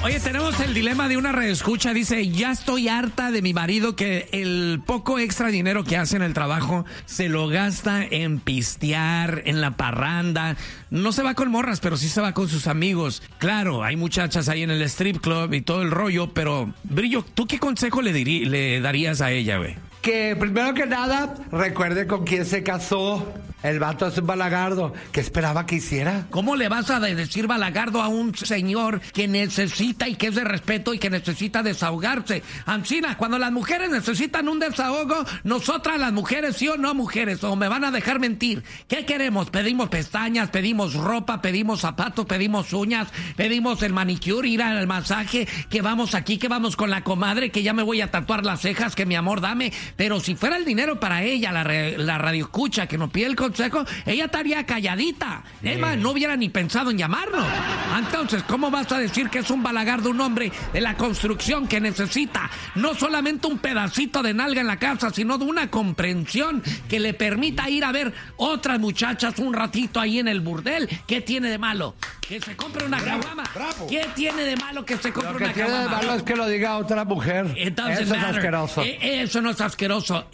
Oye, tenemos el dilema de una radioescucha. Dice, ya estoy harta de mi marido que el poco extra dinero que hace en el trabajo se lo gasta en pistear, en la parranda. No se va con morras, pero sí se va con sus amigos. Claro, hay muchachas ahí en el strip club y todo el rollo, pero Brillo, ¿tú qué consejo le darías a ella, güey? Que primero que nada, recuerde con quién se casó. El vato es un balagardo. ¿Qué esperaba que hiciera? ¿Cómo le vas a decir balagardo a un señor que necesita y que es de respeto y que necesita desahogarse? Ancina, cuando las mujeres necesitan un desahogo, nosotras las mujeres, sí o no mujeres, o me van a dejar mentir. ¿Qué queremos? Pedimos pestañas, pedimos ropa, pedimos zapatos, pedimos uñas, pedimos el manicure, ir al masaje, que vamos aquí, que vamos con la comadre, que ya me voy a tatuar las cejas, que mi amor dame. Pero si fuera el dinero para ella, la radioescucha que nos pide el consejo, ella estaría calladita. Emma no hubiera ni pensado en llamarnos. Entonces, ¿cómo vas a decir que es un balagardo un hombre de la construcción que necesita no solamente un pedacito de nalga en la casa, sino de una comprensión que le permita ir a ver otras muchachas un ratito ahí en el burdel? ¿Qué tiene de malo? Que se compre una caguama. ¿Qué tiene de malo que se compre una caguama? Lo que tiene de malo es que lo diga otra mujer. Eso es asqueroso. Eso no es asqueroso.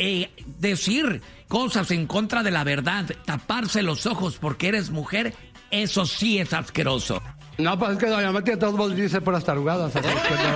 Decir cosas en contra de la verdad, taparse los ojos porque eres mujer, eso sí es asqueroso. No, pues es que doña Mati de todos modos dice por las tarugadas. A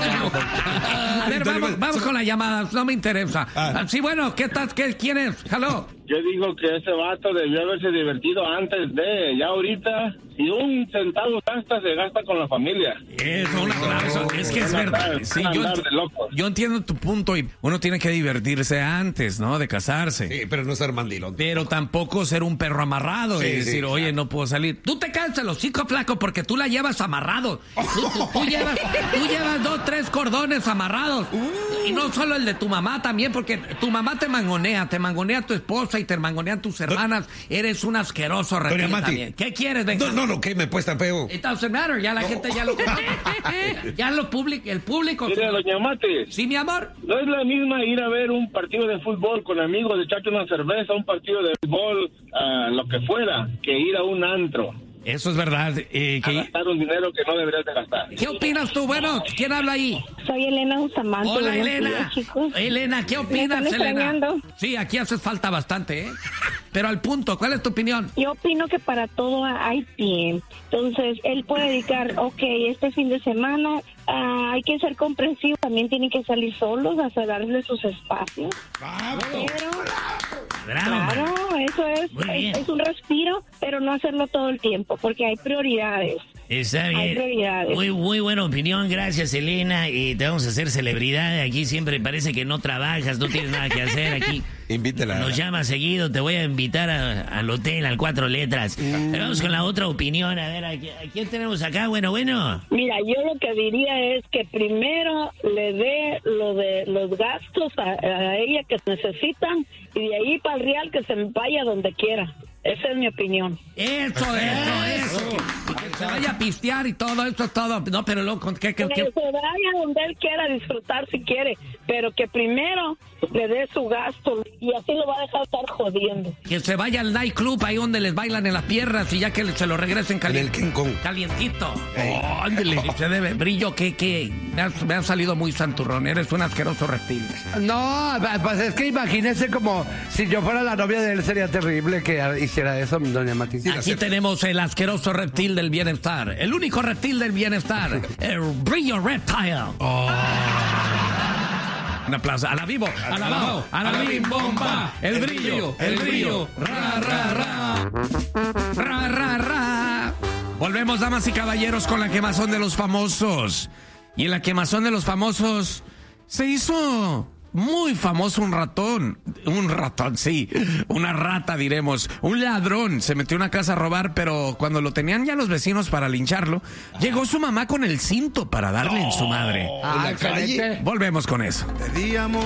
ver, vamos con las llamadas, no me interesa. Sí, bueno, ¿quién es? Hello. Yo digo que ese vato debió haberse divertido antes de, ya ahorita, si un centavo gasta, se gasta con la familia. Eso, un aplauso, es que es verdad. Sí, yo entiendo tu punto y uno tiene que divertirse antes, ¿no? De casarse. Sí, pero no ser mandilón. Pero tampoco ser un perro amarrado y decir, oye, no puedo salir. Tú te cansas el hocico, flaco, porque tú la llevas amarrado. Tú llevas 2, 3 cordones amarrados. Y no solo el de tu mamá también, porque tu mamá te mangonea tu esposa y te mangonean tus hermanas. Eres un asqueroso reptil también. ¿Qué quieres, venga? No, que me puesta feo. It doesn't matter, ya la gente ya lo ya lo el público. Mire, doña Mati. Sí, mi amor. No es la misma ir a ver un partido de fútbol con amigos, echarte una cerveza, un partido de fútbol, lo que fuera, que ir a un antro. Eso es verdad. A gastar un dinero que no deberías de gastar. ¿Qué opinas tú? Bueno, ¿quién habla ahí? Soy Elena Bustamante. Hola, Elena. Días, chicos. Elena, ¿qué opinas, Elena? Sí, aquí haces falta bastante, ¿eh? Pero al punto, ¿cuál es tu opinión? Yo opino que para todo hay tiempo. Entonces, él puede dedicar, este fin de semana hay que ser comprensivo. También tienen que salir solos, a darle sus espacios. Claro, eso es un respiro, pero no hacerlo todo el tiempo, porque hay prioridades. Está bien. Hay prioridades. Muy buena opinión, gracias, Elena. Y te vamos a hacer celebridad. Aquí siempre parece que no trabajas, no tienes nada que hacer aquí. Invítela. Nos llama seguido, te voy a invitar al hotel, al 4 letras. Pero vamos con la otra opinión. A ver, ¿a quién tenemos acá? Bueno. Mira, yo lo que diría es que primero le dé lo de los gastos a ella que necesitan y de ahí para el real que se vaya donde quiera. Esa es mi opinión. Eso. Que se vaya a pistear y todo, eso es todo. No, pero luego, ¿qué? Que se vaya donde él quiera disfrutar si quiere, pero que primero le dé su gasto y así lo va a dejar estar jodiendo. Que se vaya al nightclub, ahí donde les bailan en las piernas y ya que se lo regresen calientito. Ándale. Se debe. Brillo, que me ha salido muy santurrón. Eres un asqueroso reptil. No, pues es que imagínese como si yo fuera la novia de él, sería terrible que hiciera eso, doña Mati. Aquí tenemos el asqueroso reptil del bienestar. El único reptil del bienestar. El Brillo Reptile. Un aplauso. A la vivo. A la bim bomba. El brillo. Ra. Volvemos, damas y caballeros, con la quemazón de los famosos. Y en la quemazón de los famosos se hizo muy famoso un ratón, sí, una rata diremos, un ladrón, se metió a una casa a robar, pero cuando lo tenían ya los vecinos para lincharlo, llegó su mamá con el cinto para darle en su madre. ¿En la calle? Volvemos con eso.